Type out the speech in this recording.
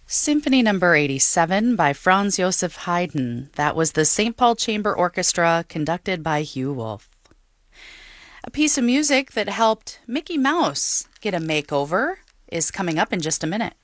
Symphony Number 87 by Franz Joseph Haydn. That was the St. Paul Chamber Orchestra conducted by Hugh Wolf. A piece of music that helped Mickey Mouse get a makeover is coming up in just a minute.